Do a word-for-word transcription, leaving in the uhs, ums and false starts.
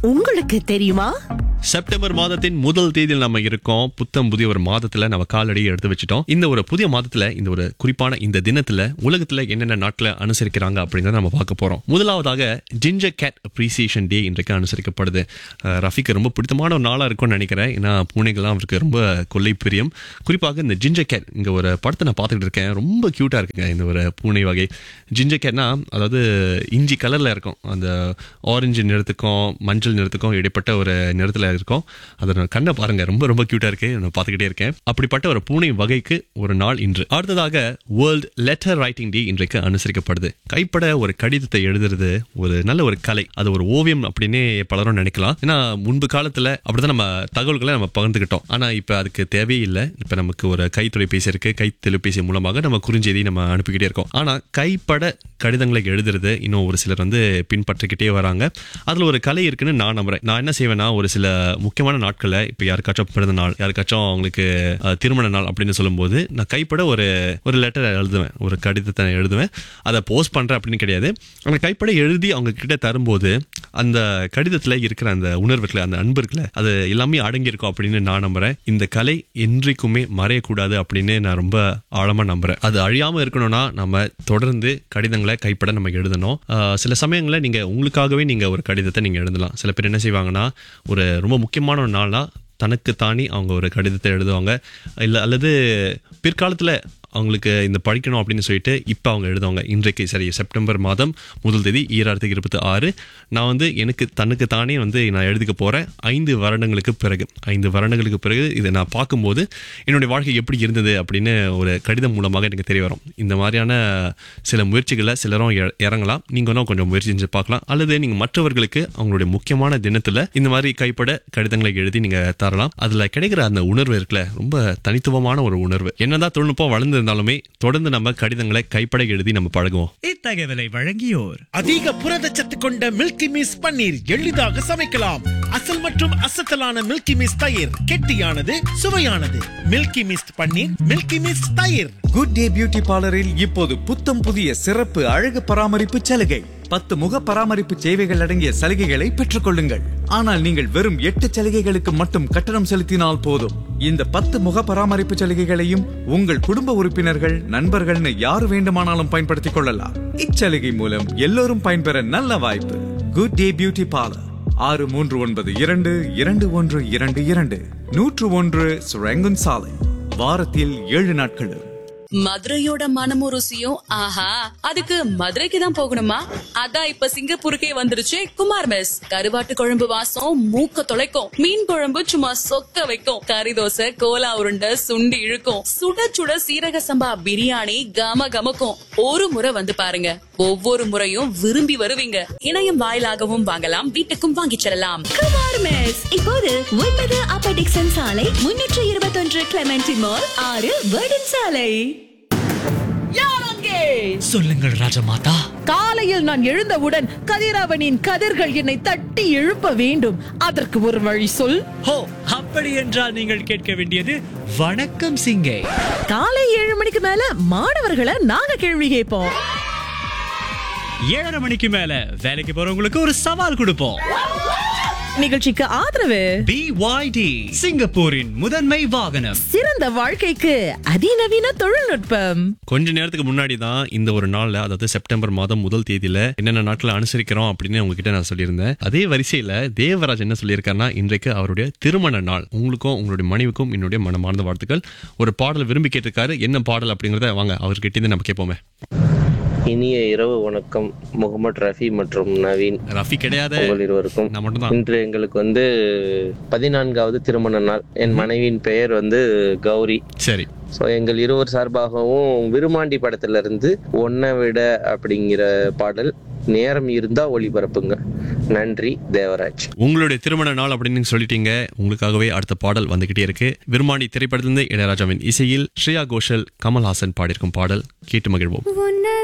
உங்களுக்கு தெரியுமா? செப்டம்பர் மாதத்தின் முதல் தேதியில் நம்ம இருக்கோம். புத்தம் புதிய ஒரு மாதத்துல நம்ம காலடியை எடுத்து வச்சிட்டோம். இந்த ஒரு புதிய மாதத்துல இந்த ஒரு குறிப்பான இந்த தினத்துல உலகத்துல என்னென்ன நாட்களை அனுசரிக்கிறாங்க அப்படிங்கறத நம்ம பார்க்க போறோம். முதலாவதாக ஜிஞ்சர் கேட் அப்ரிசியேஷன் டே இன்றைக்கு அனுசரிக்கப்படுது. அஹ், ரஃபிக்கு ரொம்ப பிடித்தமான ஒரு நாளா இருக்கும்னு நினைக்கிறேன். ஏன்னா பூனைகள்லாம் அவருக்கு ரொம்ப கொள்ளை பிரியம். குறிப்பாக இந்த ஜிஞ்சர் கேட், இங்க ஒரு படத்தை நான் பார்த்துக்கிட்டு இருக்கேன். ரொம்ப கியூட்டா இருக்குங்க இந்த ஒரு பூனை வகை. ஜிஞ்சர் கேட்னா அதாவது இஞ்சி கலர்ல இருக்கும். அந்த ஆரஞ்சு நிறத்துக்கும் மஞ்சள் நிறத்துக்கும் இடைப்பட்ட ஒரு நிறத்துல இருக்கும். அதோட கண்ணை பாருங்க, ரொம்ப ரொம்ப கியூட்டா இருக்கு. நான் பார்த்துக்கிட்டே இருக்கேன். அப்படிப்பட்ட ஒரு பூனை வகைக்கு ஒரு நாள் இன்று. அடுத்ததாக வேர்ல்ட் லெட்டர் ரைட்டிங் டே இன்றைக்கு அனுசரிக்கப்படுது. கைப்பட ஒரு கடிதத்தை எழுதுறது ஒரு நல்ல ஒரு கலை. அது ஒரு ஓவியம் அப்படின்னே பலரும் நினைக்கலாம். ஏன்னா முன்பு காலத்துல அப்படிதான் நம்ம தகவல்களை நம்ம பகிர்ந்துக்கிட்டோம். ஆனா இப்ப அதுக்கு தேவையே இல்லை. இப்ப நமக்கு ஒரு கை தொலைபேசி இருக்கு. கை தொலைபேசி மூலமாக நம்ம குறுஞ்செய்தி நம்ம அனுப்பிக்கிட்டே இருக்கோம். ஆனா கைப்பட கடிதங்களை எழுதுறது இன்னும் ஒரு சிலர் வந்து பின்பற்றிக்கிட்டே வராங்க. அதுல ஒரு கலை இருக்குன்னு நான் நம்புறேன். நான் என்ன செய்வேன்னா, ஒரு சில முக்கியமான நாட்களை, இப்ப யாருக்காச்சும் பிறந்த நாள், யாருக்காச்சும் அவங்களுக்கு அஹ், திருமண நாள் அப்படின்னு சொல்லும்போது நான் கைப்பட ஒரு ஒரு லெட்டர் எழுதுவேன், ஒரு கடிதத்தை எழுதுவேன். அதை போஸ்ட் பண்றேன் அப்படின்னு கிடையாது. அந்த கைப்பட எழுதி அவங்க கிட்ட தரும்போது அந்த கடிதத்துல இருக்கிற அந்த உணர்வுகளை, அந்த அன்பு இருக்குல்ல, அது எல்லாமே அடங்கி இருக்கும் அப்படின்னு நான் நம்புறேன். இந்த கலை என்றைக்குமே மறையக்கூடாது அப்படின்னு நான் ரொம்ப ஆழமா நம்புறேன். அது அழியாம இருக்கணும்னா நம்ம தொடர்ந்து கடிதங்களை கைப்பட நம்ம எழுதணும். அஹ், சில சமயங்களில் நீங்க உங்களுக்காகவே நீங்க ஒரு கடிதத்தை நீங்க எழுதலாம். சில பேர் என்ன செய்வாங்கன்னா, ஒரு ரொம்ப முக்கியமான ஒரு நாள்னா தனக்கு தானி அவங்க ஒரு கடிதத்தை எழுதுவாங்க. இல்லை அல்லது பிற்காலத்தில் அவங்களுக்கு இந்த படிக்கணும் அப்படின்னு சொல்லிட்டு இப்போ அவங்க எழுதுவாங்க. இன்றைக்கு சரி செப்டம்பர் மாதம் முதல் தேதி ஈராயிரத்தி இருபத்தி ஆறு நான் வந்து எனக்கு தனக்கு தானே வந்து நான் எழுதிக்க போகிறேன். ஐந்து வருடங்களுக்கு பிறகு ஐந்து வருடங்களுக்கு பிறகு இதை நான் பார்க்கும்போது என்னுடைய வாழ்க்கை எப்படி இருந்தது அப்படின்னு ஒரு கடிதம் மூலமாக எனக்கு தெரிய வரும். இந்த மாதிரியான சில முயற்சிகளை சிலரும் இற- இறங்கலாம். நீங்கள் வேணால் கொஞ்சம் முயற்சி செஞ்சு பார்க்கலாம். அல்லது நீங்கள் மற்றவர்களுக்கு அவங்களுடைய முக்கியமான தினத்தில் இந்த மாதிரி கைப்பட கடிதங்களை எழுதி நீங்கள் தரலாம். அதில் கிடைக்கிற அந்த உணர்வு இருக்குல்ல, ரொம்ப தனித்துவமான ஒரு உணர்வு. என்னதான் தொழில்நுட்பம் வளர்ந்து இருந்தாலுமே தொடர்ந்து நம்ம கடிதங்களை கைப்பட எழுதி நம்ம பழகுவோம். இத்தகவலை வழங்கியோர் அதிக புரதச்சத்து கொண்ட மில்கி மிஸ் பன்னீர் எளிதாக சமைக்கலாம். அசல் மற்றும் அசத்தலான மில்கி மிஸ் தயிர் கெட்டியானது, சுவையானது. மில்கி மிஸ் பன்னீர், மில்கி மிஸ் தயிர். குட் டே பியூட்டி பார்லரில் இப்போது புத்தம் புதிய சிறப்பு அழகு பராமரிப்பு சலுகை. பத்து முக பராமரிப்பு சேவைகள் அடங்கிய சலுகைகளை பெற்றுக் கொள்ளுங்கள். ஆனால் நீங்கள் வெறும் எட்டு சலுகைகளுக்கு மட்டும் கட்டணம் செலுத்தினால் போதும். இந்த பத்து முக பராமரிப்பு சலுகைகளையும் உங்கள் குடும்ப உறுப்பினர்கள், நண்பர்கள்னு யாரு வேண்டுமானாலும் பயன்படுத்திக் கொள்ளலாம். இச்சலுகை மூலம் எல்லோரும் பயன்பெற நல்ல வாய்ப்பு. குட் டே பியூட்டி பார்லர், ஆறு மூன்று ஒன்பது இரண்டு இரண்டு ஒன்று இரண்டு இரண்டு நூற்று ஒன்று சுரங்கன் சாலை. வாரத்தில் ஏழு நாட்களும். மதுரையோட மனமும் ருசியும் ஆஹா, அதுக்கு மதுரைக்கு தான் போகணுமா? அதான் இப்ப சிங்கப்பூருக்கே வந்துருச்சு குமார் மெஸ். கருவாட்டு குழம்பு வாசம் மூக்க தொலைக்கும். மீன் குழம்பு சும்மா சொக்க வைக்கும். கறி தோசை, கோலா உருண்டை, சுண்டி இழுக்கும். சுட சுட சீரக சம்பா பிரியாணி கம கமக்கும். ஒரு முறை வந்து பாருங்க, ஒவ்வொரு முறையும் விரும்பி வருவீங்க. இணையம் வாயிலாகவும் வாங்கலாம், வீட்டுக்கும் வாங்கிச் செல்லலாம். குமார் மெஸ் இப்போது ஒன்பது அப்பர் டிக்சன் சாலை, முன்னூற்று இருபத்தொன்று கிளெமென்டி மால், ஆறு வேர்டன் சாலை. சொல்லுங்கள் ராஜமாதா. காலையில் நான் எழுந்தவுடன் கதிரவனின் கதிர்கள் என்னை தட்டி எழுப்ப வேண்டும். அதற்கு ஒரு வழி சொல். ஹோ, அப்படி என்றால் நீங்கள் கேட்க வேண்டியது வணக்கம் சிங்கை. காலை ஏழு மணிக்கு மேல மாணவர்களை நாங்க கேள்வி கேட்போம். ஏழரை மணிக்கு மேல வேலைக்கு போறவங்களுக்கு ஒரு சவால் கொடுப்போம். நிகழ்ச்சிக்கு ஆதரவு பி ஒய் டி, சிங்கப்பூரின் முதன்மை வாகனம். சிறந்த வாழ்க்கைக்கு அதிநவீன தொழில்நுட்பம். கொஞ்ச நேரத்துக்கு முன்னாடி தான் இந்த ஒரு நாள்ல, அதாவது செப்டம்பர் மாதம் முதல் தேதியில என்னென்ன நாட்களை அனுசரிக்கிறோம் அப்படின்னு உங்ககிட்ட நான் சொல்லியிருந்தேன். அதே வரிசையில தேவராஜ் என்ன சொல்லியிருக்காருன்னா, இன்றைக்கு அவருடைய திருமண நாள். உங்களுக்கும் உங்களுடைய மனைவிக்கும் என்னுடைய மனமார்ந்த வாழ்த்துக்கள். ஒரு பாடல் விரும்பி கேட்டிருக்காரு. என்ன பாடல் அப்படிங்கறத வாங்க அவர்கிட்ட நம்ம கேட்போமே. இனிய இரவு வணக்கம் முகமது ரஃபி மற்றும் நவீன். ரஃபி கிடையாது, உங்கள் இருவருக்கும். நான் மட்டும்தான். இன்று எங்களுக்கு வந்து பதினான்காவது திருமண நாள். என் மனைவியின் பெயர் வந்து கௌரி. சரி. ஸோ எங்கள் இருவர் சார்பாகவும் விருமாண்டி படத்துல இருந்து ஒன்ன விட அப்படிங்கிற பாடல் நேரம் இருந்தா ஒளிபரப்புங்க. நன்றி தேவராஜ். உங்களுடைய திருமண நாள் அப்படின்னு சொல்லிட்டீங்க. உங்களுக்காகவே அடுத்த பாடல் வந்துகிட்டே இருக்கு. விருமாண்டி திரைப்படத்திலிருந்து இளையராஜாவின் இசையில் ஸ்ரேயா கோஷல், கமல்ஹாசன் பாடியிருக்கும் பாடல் கேட்டு மகிழ்வோம்.